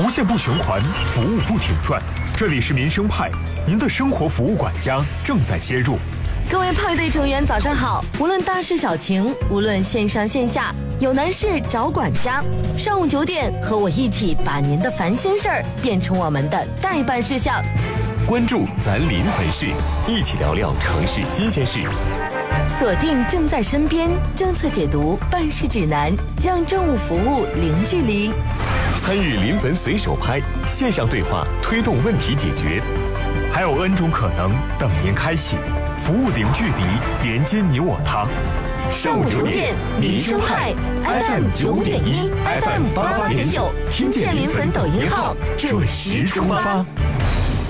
无限不循环，服务不停转。这里是民生派，您的生活服务管家正在接入。 各位派对成员早上好，无论大事小情，无论线上线下，有难事找管家。上午9点，和我一起把您的烦心事儿变成我们的待办事项。 关注咱临汾市，一起聊聊城市新鲜事。 锁定正在身边政策解读办事指南，让政务服务零距离。 参与临汾随手拍线上对话，推动问题解决。 还有 N 种可能等您开启，服务零距离，连接你我他。 上午9点，民生派 FM 9.1 FM 88.9，听见临汾抖音号，准时出发。